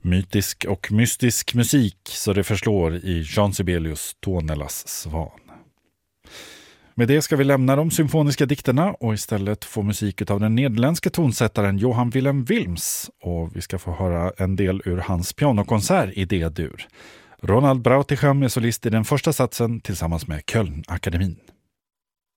Mytisk och mystisk musik så det förslår i Jean Sibelius Tuonelas Svan. Med det ska vi lämna de symfoniska dikterna och istället få musik av den nederländske tonsättaren Johan Willem Wilms, och vi ska få höra en del ur hans pianokonsert i D-dur. Ronald Brautigam är solist i den första satsen tillsammans med Köln-akademin.